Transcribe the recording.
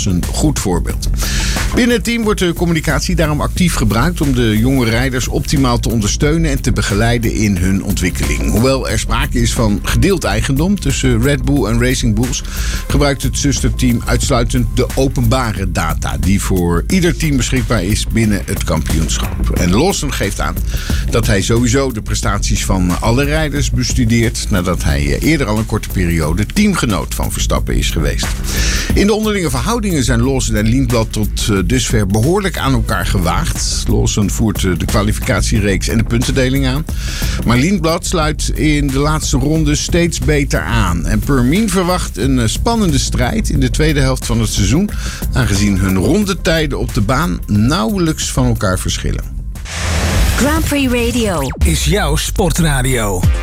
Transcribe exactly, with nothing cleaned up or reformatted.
als een goed voorbeeld. Binnen het team wordt de communicatie daarom actief gebruikt om de jonge rijders optimaal te ondersteunen en te begeleiden in hun ontwikkeling. Hoewel er sprake is van gedeeld eigendom tussen Red Bull en Racing Bulls, gebruikt het zusterteam uitsluitend de openbare data die voor ieder team beschikbaar is binnen het kampioenschap. En Lawson geeft aan dat hij sowieso de prestaties van alle rijders bestudeert nadat hij eerder al een korte periode teamgenoot van Verstappen is geweest. In de onderlinge verhoudingen zijn Lawson en Lindblad tot dusver behoorlijk aan elkaar gewaagd. Lawson voert de kwalificatiereeks en de puntendeling aan. Maar Lindblad sluit in de laatste ronde steeds beter aan. En Permin verwacht een spannende strijd in de tweede helft van het seizoen, aangezien hun rondetijden op de baan nauwelijks van elkaar verschillen. Grand Prix Radio is jouw sportradio.